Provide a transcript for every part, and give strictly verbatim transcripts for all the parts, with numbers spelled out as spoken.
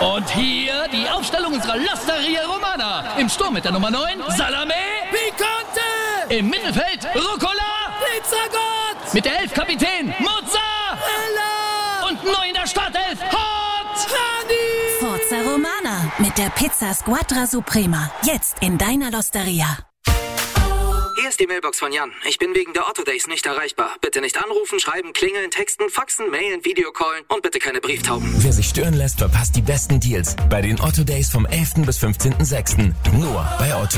Und hier die Aufstellung unserer L'Osteria Romana. Im Sturm mit der Nummer neun, Salame. Picante! Im Mittelfeld, Rucola. Pizzagott! Mit der Elf Kapitän, Mozzarella. Und neu in der Startelf, Hot. Honey! Forza Romana mit der Pizza Squadra Suprema. Jetzt in deiner L'Osteria. Hier ist die Mailbox von Jan. Ich bin wegen der Otto Days nicht erreichbar. Bitte nicht anrufen, schreiben, klingeln, texten, faxen, mailen, Videocallen und bitte keine Brieftauben. Wer sich stören lässt, verpasst die besten Deals bei den Otto Days vom elften bis fünfzehnten sechsten Nur bei Otto.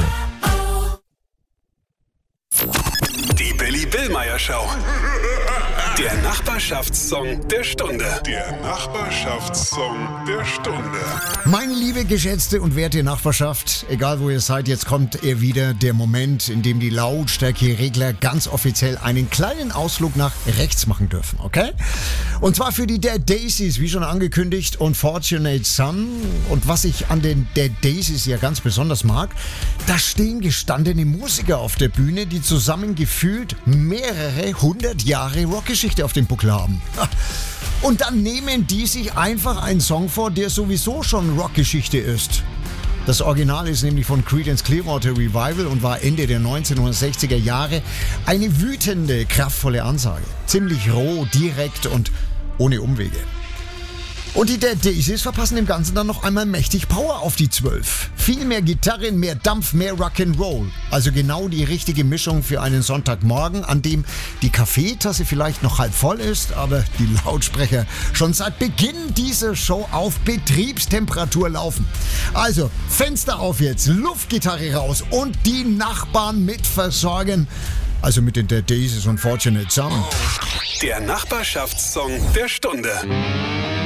Die Billy Billmeyer Show. Der Nachbarschaftssong der Stunde. Der Nachbarschaftssong der Stunde. Meine liebe, geschätzte und werte Nachbarschaft, egal wo ihr seid, jetzt kommt er wieder, der Moment, in dem die Lautstärkeregler ganz offiziell einen kleinen Ausflug nach rechts machen dürfen, okay? Und zwar für die Dead Daisies, wie schon angekündigt, und Fortunate Son. Und was ich an den Dead Daisies ja ganz besonders mag, da stehen gestandene Musiker auf der Bühne, die zusammen gefühlt mehrere hundert Jahre Rockgeschichte auf dem Buckel haben. Und dann nehmen die sich einfach einen Song vor, der sowieso schon Rockgeschichte ist. Das Original ist nämlich von Creedence Clearwater Revival und war Ende der neunzehnhundertsechziger Jahre eine wütende, kraftvolle Ansage. Ziemlich roh, direkt und ohne Umwege. Und die Dead Daisies verpassen dem Ganzen dann noch einmal mächtig Power auf die zwölf. Viel mehr Gitarre, mehr Dampf, mehr Rock'n'Roll. Also genau die richtige Mischung für einen Sonntagmorgen, an dem die Kaffeetasse vielleicht noch halb voll ist, aber die Lautsprecher schon seit Beginn dieser Show auf Betriebstemperatur laufen. Also Fenster auf jetzt, Luftgitarre raus und die Nachbarn mit versorgen. Also mit den Dead Daisies und Fortunate Son. Der Nachbarschaftssong der Stunde.